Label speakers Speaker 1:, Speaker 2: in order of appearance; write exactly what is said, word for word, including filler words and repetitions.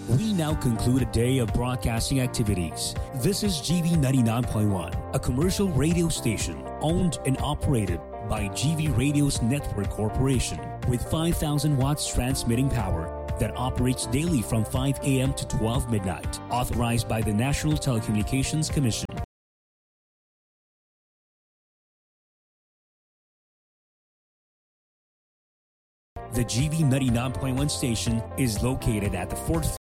Speaker 1: We now conclude a day of broadcasting activities. This is G V ninety-nine point one, a commercial radio station owned and operated by G V Radio's Network Corporation with five thousand watts transmitting power that operates daily from five a.m. to twelve midnight, authorized by the National Telecommunications Commission. The G V ninety-nine point one station is located at the fourth